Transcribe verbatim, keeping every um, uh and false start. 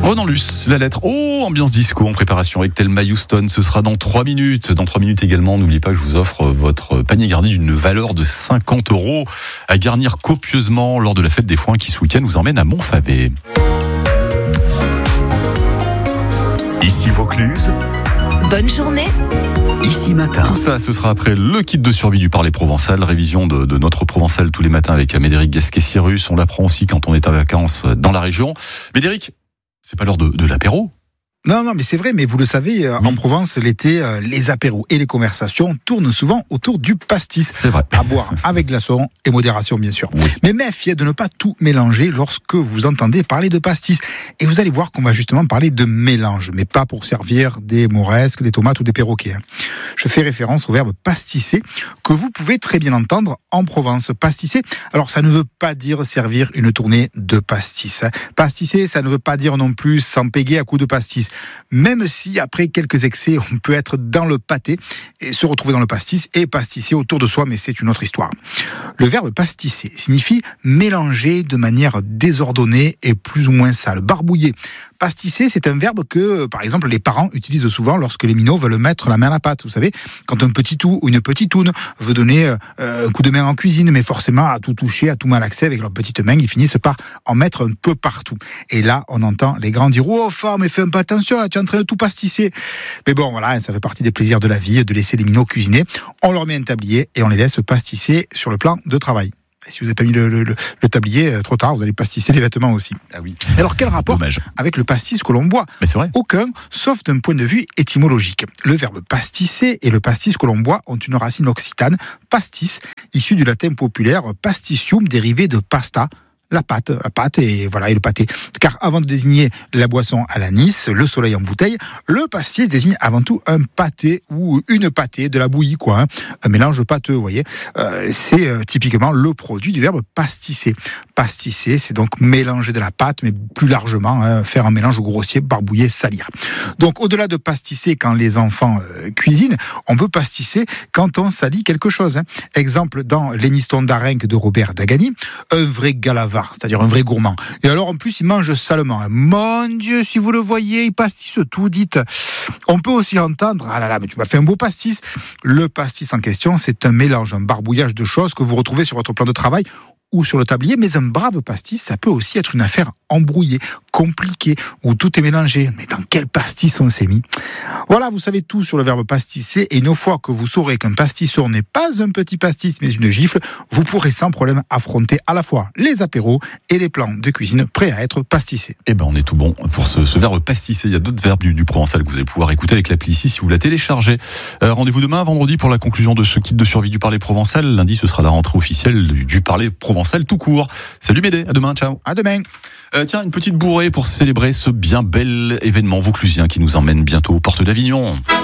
Renan Luce, la lettre O, ambiance disco en préparation avec Thelma Houston. Ce sera dans trois minutes. Dans trois minutes également, n'oubliez pas que je vous offre votre panier garni d'une valeur de cinquante euros à garnir copieusement lors de la fête des foins qui ce week-end vous emmène à Montfavet. Ici Vaucluse. Bonne journée. Ici Matin. Tout ça, ce sera après le kit de survie du Parler Provençal, révision de, de notre Provençal tous les matins avec Médéric Gasquet-Cyrus. On l'apprend aussi quand on est en vacances dans la région. Médéric, c'est pas l'heure de, de l'apéro? Non, non, mais c'est vrai, mais vous le savez, oui. En Provence, l'été, les apéros et les conversations tournent souvent autour du pastis. C'est vrai. À boire avec glaçon et modération, bien sûr. Oui. Mais méfiez de ne pas tout mélanger lorsque vous entendez parler de pastis. Et vous allez voir qu'on va justement parler de mélange, mais pas pour servir des moresques, des tomates ou des perroquets. Je fais référence au verbe pastisser, que vous pouvez très bien entendre en Provence. Pastisser, alors ça ne veut pas dire servir une tournée de pastis. Pastisser, ça ne veut pas dire non plus s'empéguer à coups de pastis. Même si, après quelques excès, on peut être dans le pâté et se retrouver dans le pastis et pastisser autour de soi, mais c'est une autre histoire. Le verbe pastisser signifie mélanger de manière désordonnée et plus ou moins sale, barbouiller. Pastisser, c'est un verbe que, par exemple, les parents utilisent souvent lorsque les minots veulent mettre la main à la pâte. Vous savez, quand un petit tout ou une petite toune veut donner euh, un coup de main en cuisine, mais forcément à tout toucher, à tout malaxer avec leurs petites mains, ils finissent par en mettre un peu partout. Et là, on entend les grands dire « Oh, femme, mais fais un peu attention, là, tu es en train de tout pastisser ». Mais bon, voilà, ça fait partie des plaisirs de la vie, de laisser les minots cuisiner. On leur met un tablier et on les laisse pastisser sur le plan de travail. Et si vous n'avez pas mis le, le, le tablier, trop tard, vous allez pastisser les vêtements aussi. Ah oui. Alors, quel rapport Dommage. avec le pastis que l'on boit? Mais c'est vrai. Aucun, sauf d'un point de vue étymologique. Le verbe pastisser et le pastis que l'on boit ont une racine occitane, pastis, issue du latin populaire pasticium, dérivé de pasta, la pâte, la pâte et voilà et le pâté. Car avant de désigner la boisson à l'anis, le soleil en bouteille, le pastis désigne avant tout un pâté ou une pâtée, de la bouillie quoi, hein. Un mélange pâteux, vous voyez. Euh, c'est euh, typiquement le produit du verbe pastisser. Pastisser, c'est donc mélanger de la pâte, mais plus largement hein, faire un mélange grossier, barbouiller, salir. Donc au-delà de pastisser quand les enfants euh, cuisinent, on peut pastisser quand on salit quelque chose. Hein. Exemple dans l'Héniston d'Arenc de Robert Dagany, un vrai galavard, c'est-à-dire un vrai gourmand. Et alors en plus il mange salement. Mon Dieu, si vous le voyez, il pastisse tout, dites. On peut aussi entendre, ah là là, mais tu m'as fait un beau pastis. Le pastis en question, c'est un mélange, un barbouillage de choses que vous retrouvez sur votre plan de travail ou sur le tablier, mais un brave pastis, ça peut aussi être une affaire embrouillée, compliquée, où tout est mélangé. Mais dans quel pastis on s'est mis? Voilà, vous savez tout sur le verbe pastisser, et une fois que vous saurez qu'un pastisson n'est pas un petit pastis, mais une gifle, vous pourrez sans problème affronter à la fois les apéros et les plans de cuisine prêts à être pastissés. Eh ben, on est tout bon pour ce, ce verbe pastisser. Il y a d'autres verbes du, du Provençal que vous allez pouvoir écouter avec l'appli ici si vous la téléchargez. Euh, rendez-vous demain, vendredi, pour la conclusion de ce kit de survie du Parler Provençal. Lundi, ce sera la rentrée officielle du, du Parler Provençal tout court. Salut Médé, à demain, ciao. À demain. Euh, tiens, une petite bourrée pour célébrer ce bien bel événement vauclusien qui nous emmène bientôt aux portes d'Avignon.